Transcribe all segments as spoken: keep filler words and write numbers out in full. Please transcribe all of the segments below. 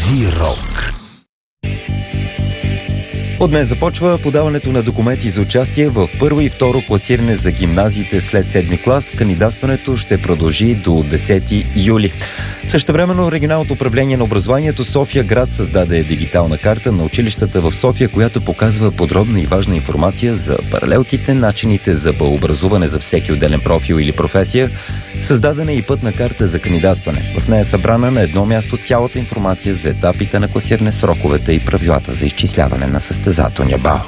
Зирок. От днес започва подаването на документи за участие в първо и второ класиране за гимназиите след седми клас. Кандидатстването ще продължи до десети юли. Същевременно Регионалното управление на образованието София град създаде дигитална карта на училищата в София, която показва подробна и важна информация за паралелките, начините за балообразуване за всеки отделен профил или професия. Създадена е и пътна карта за кандидатстване. В нея е събрана на едно място цялата информация за етапите на класиране, сроковете и правилата за изчисляване на състезателния бал.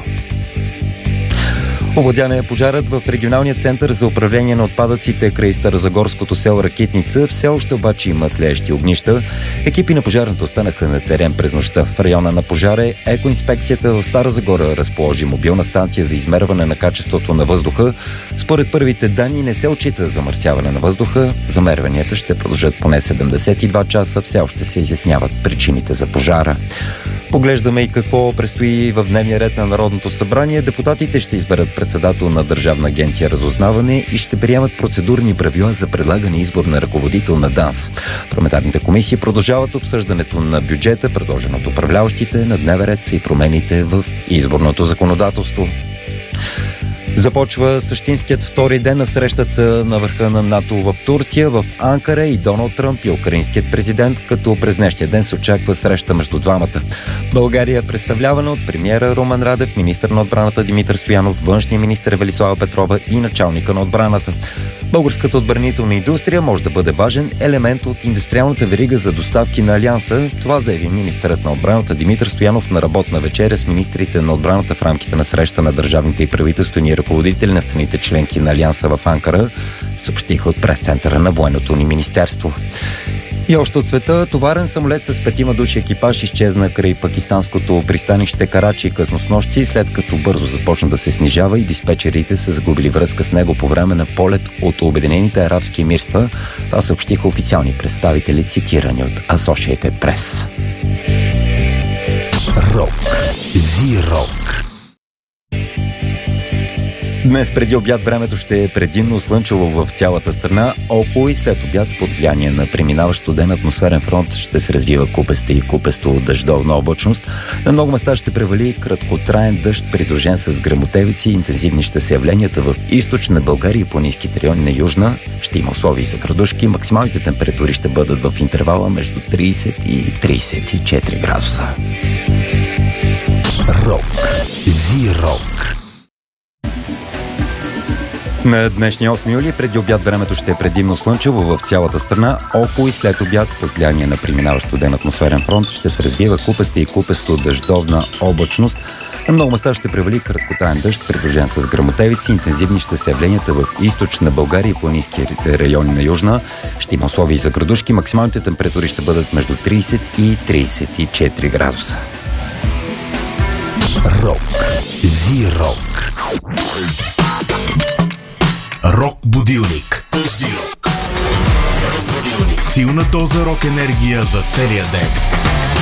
Овладян е пожарът в регионалния център за управление на отпадъците край старозагорското село Ракитница. Все още обаче има тлеещи огнища. Екипи на пожарната останаха на терен през нощта. В района на пожара екоинспекцията в Стара Загора разположи мобилна станция за измерване на качеството на въздуха. Според първите данни не се отчита замърсяване на въздуха. Замерванията ще продължат поне седемдесет и два часа. Все още се изясняват причините за пожара. Поглеждаме и какво предстои в дневния ред на Народното събрание. Депутатите ще изберат председател на Държавна агенция разузнаване и ще приемат процедурни правила за предлагане избор на ръководител на ДАНС. Парламентарните комисии продължават обсъждането на бюджета, предложен от управляващите. На дневен ред са и промените в изборното законодателство. Започва същинският втори ден на срещата на върха на НАТО в Турция. В Анкара и Доналд Тръмп и украинският президент, като през днешния ден се очаква среща между двамата. България е представлявана от премиера Румен Радев, министър на отбраната Димитър Стоянов, външния министър Велислава Петрова и началника на отбраната. Българската отбранителна индустрия може да бъде важен елемент от индустриалната верига за доставки на Алианса. Това заяви министърът на отбраната Димитър Стоянов на работна вечеря с министрите на отбраната в рамките на среща на държавните и правителствени ръководители на страните членки на Алианса в Анкара, съобщиха от прес-центъра на военното ни министерство. И още от света, товарен самолет с петима души екипаж изчезна край пакистанското пристанище Карачи късно снощи, след като бързо започна да се снижава и диспетчерите са загубили връзка с него по време на полет от Обединените арабски емирства. Това съобщиха официални представители, цитирани от Associated Press. Рок. Зирок. Днес преди обяд времето ще е предимно слънчево в цялата страна. Около и след обяд под влияние на преминаващ студен атмосферен фронт ще се развива купеста и купесто дъждовна облачност. На много места ще превали краткотраен дъжд, придружен с гръмотевици. Интензивни ще са явленията в източна България и планинските райони на южна. Ще има условия за градушки. Максималните температури ще бъдат в интервала между трийсет и трийсет и четири градуса. Рок. Зирок. На днешния осми юли преди обяд времето ще е предимно слънчево в цялата страна. Около и след обяд под влияние на преминаващ студен атмосферен фронт ще се развива купеста и купесто дъждовна облачност. На много места ще превали краткотраен дъжд, придружен с гръмотевици. Интензивни ще са явленията в източна България и планинските райони на южна. Ще има условия за градушки. Максималните температури ще бъдат между трийсет и трийсет и четири градуса. Рок. Зирок. Рок-будилник. Силна доза рок енергия за целия ден.